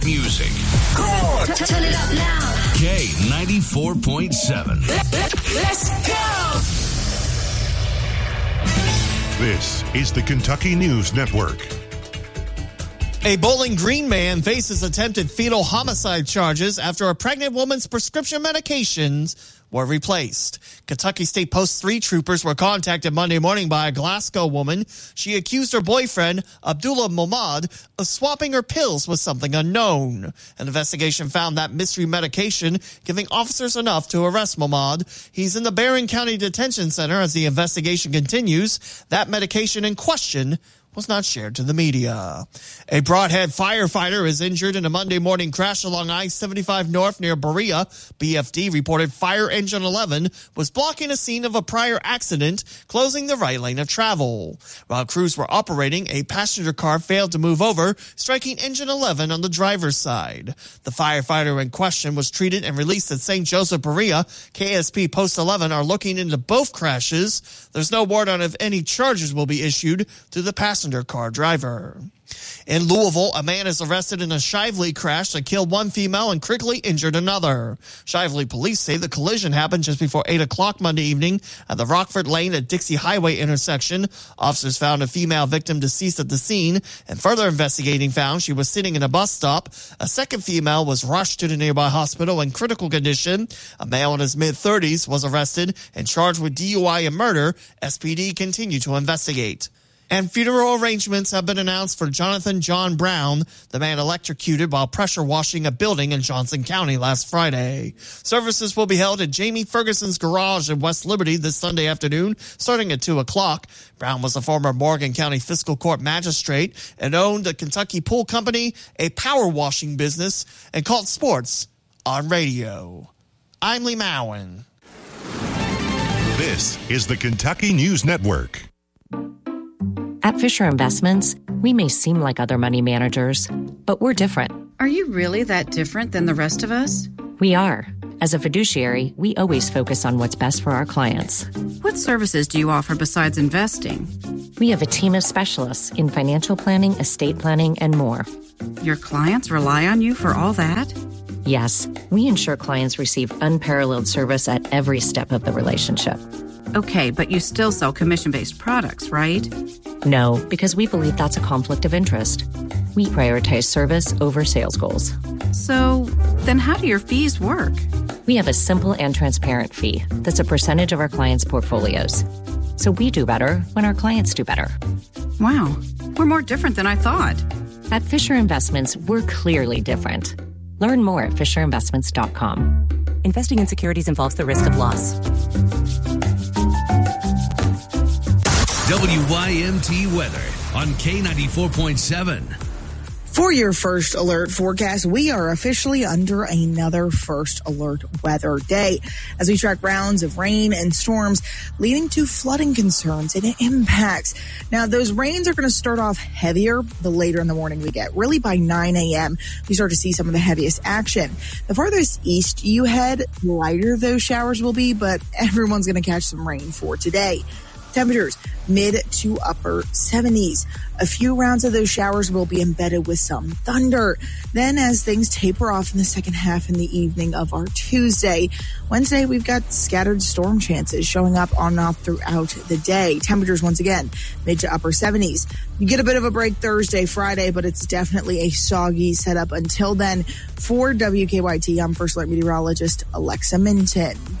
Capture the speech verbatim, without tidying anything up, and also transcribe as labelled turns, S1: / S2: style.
S1: Music.
S2: Cool. Turn it up now.
S1: K ninety-four point seven.
S2: Let's go.
S3: This is the Kentucky News Network.
S4: A Bowling Green man faces attempted fetal homicide charges after a pregnant woman's prescription medications were replaced. Kentucky State Post three troopers were contacted Monday morning by a Glasgow woman. She accused her boyfriend, Abdullah Momad, of swapping her pills with something unknown. An investigation found that mystery medication, giving officers enough to arrest Momad. He's in the Barron County Detention Center as the investigation continues. That medication in question was not shared to the media. A Broadhead firefighter is injured in a Monday morning crash along I seventy-five North near Berea. B F D reported fire engine eleven was blocking a scene of a prior accident, closing the right lane of travel. While crews were operating, a passenger car failed to move over, striking engine eleven on the driver's side. The firefighter in question was treated and released at Saint Joseph Berea. K S P Post eleven are looking into both crashes. There's no word on if any charges will be issued to the passenger car driver. In Louisville, a man is arrested in a Shively crash that killed one female and critically injured another. Shively police say the collision happened just before eight o'clock Monday evening at the Rockford Lane at Dixie Highway intersection. Officers found a female victim deceased at the scene, and further investigating found she was sitting in a bus stop. A second female was rushed to the nearby hospital in critical condition. A male in his mid-thirties was arrested and charged with D U I and murder. S P D continued to investigate. And funeral arrangements have been announced for Jonathan John Brown, the man electrocuted while pressure washing a building in Johnson County last Friday. Services will be held at Jamie Ferguson's garage in West Liberty this Sunday afternoon, starting at two o'clock. Brown was a former Morgan County Fiscal Court magistrate and owned the Kentucky Pool Company, a power washing business, and called sports on radio. I'm Lee Mowen.
S3: This is the Kentucky News Network.
S5: At Fisher Investments, we may seem like other money managers, but we're different.
S6: Are you really that different than the rest of us?
S5: We are. As a fiduciary, we always focus on what's best for our clients.
S6: What services do you offer besides investing?
S5: We have a team of specialists in financial planning, estate planning, and more.
S6: Your clients rely on you for all that?
S5: Yes, we ensure clients receive unparalleled service at every step of the relationship.
S6: Okay, but you still sell commission-based products, right?
S5: No, because we believe that's a conflict of interest. We prioritize service over sales goals.
S6: So, then how do your fees work?
S5: We have a simple and transparent fee that's a percentage of our clients' portfolios. So we do better when our clients do better.
S6: Wow, we're more different than I thought.
S5: At Fisher Investments, we're clearly different. Learn more at fisher investments dot com.
S7: Investing in securities involves the risk of loss.
S1: W Y M T weather on K ninety-four point seven.
S8: For your first alert forecast, we are officially under another first alert weather day as we track rounds of rain and storms leading to flooding concerns and impacts. Now, those rains are going to start off heavier the later in the morning we get. Really by nine a.m., we start to see some of the heaviest action. The farthest east you head, the lighter those showers will be, but everyone's going to catch some rain for today. Temperatures mid to upper seventies. A few rounds of those showers will be embedded with some thunder. Then as things taper off in the second half in the evening of our Tuesday, Wednesday, we've got scattered storm chances showing up on and off throughout the day. Temperatures once again mid to upper seventies. You get a bit of a break Thursday, Friday, but it's definitely a soggy setup until then. For W K Y T, I'm First Alert Meteorologist Alexa Minton.